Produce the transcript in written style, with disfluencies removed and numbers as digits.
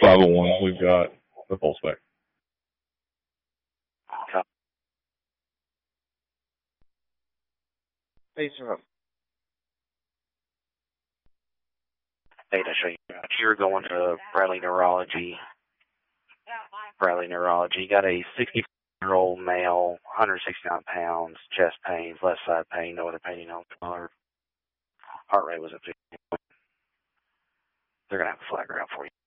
501. We've got the full spec. Hey, sir. Hey, to show you. You're going to Bradley Neurology. Bradley Neurology. Got a 60-year-old male, 169 pounds, chest pains, left side pain, no other pain, no color. Heart rate was at 50. They're going to have a flag ground for you.